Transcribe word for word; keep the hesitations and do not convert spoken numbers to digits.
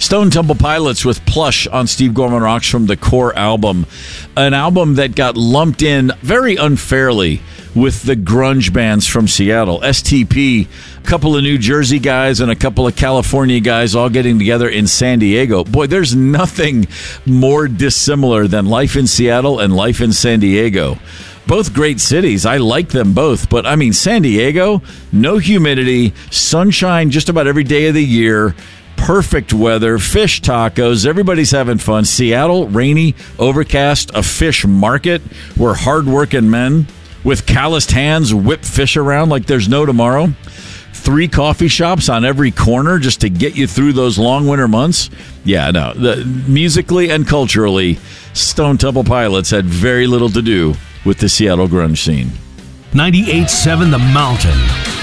Stone Temple Pilots with Plush on Steve Gorman Rocks from the Core album. An album that got lumped in very unfairly with the grunge bands from Seattle. S T P, a couple of New Jersey guys and a couple of California guys all getting together in San Diego. Boy, there's nothing more dissimilar than life in Seattle and life in San Diego. Both great cities. I like them both. But, I mean, San Diego, no humidity, sunshine just about every day of the year, perfect weather, fish tacos, everybody's having fun. Seattle, rainy, overcast, a fish market where hardworking men with calloused hands whip fish around like there's no tomorrow. Three coffee shops on every corner just to get you through those long winter months. Yeah, no, the, musically and culturally, Stone Temple Pilots had very little to do with the Seattle grunge scene. ninety-eight point seven The Mountain.